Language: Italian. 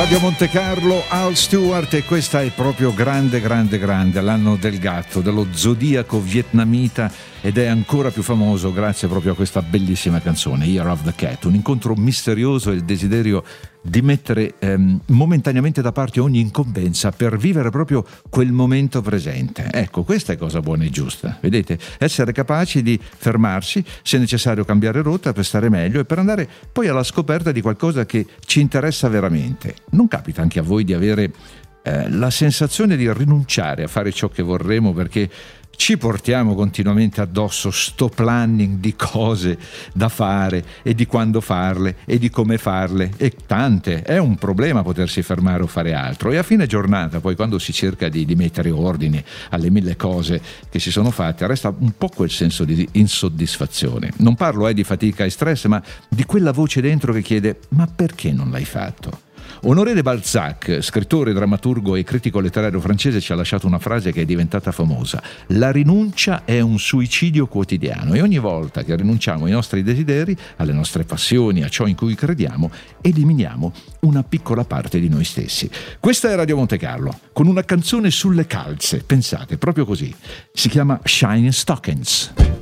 Radio Monte Carlo, Al Stewart, e questa è proprio grande, l'anno del gatto, dello zodiaco vietnamita, ed è ancora più famoso grazie proprio a questa bellissima canzone, Year of the Cat, un incontro misterioso e il desiderio di mettere momentaneamente da parte ogni incombenza per vivere proprio quel momento presente. Ecco, questa è cosa buona e giusta, vedete? Essere capaci di fermarsi, se necessario cambiare rotta per stare meglio e per andare poi alla scoperta di qualcosa che ci interessa veramente. Non capita anche a voi di avere la sensazione di rinunciare a fare ciò che vorremmo perché ci portiamo continuamente addosso sto planning di cose da fare e di quando farle e di come farle, e tante, è un problema potersi fermare o fare altro, e a fine giornata poi quando si cerca di mettere ordine alle mille cose che si sono fatte resta un po' quel senso di insoddisfazione. Non parlo di fatica e stress, ma di quella voce dentro che chiede: ma perché non l'hai fatto? Honoré de Balzac, scrittore, drammaturgo e critico letterario francese, ci ha lasciato una frase che è diventata famosa: la rinuncia è un suicidio quotidiano, e ogni volta che rinunciamo ai nostri desideri, alle nostre passioni, a ciò in cui crediamo, eliminiamo una piccola parte di noi stessi. Questa è Radio Monte Carlo, con una canzone sulle calze, pensate, proprio così, si chiama Shining Stockings.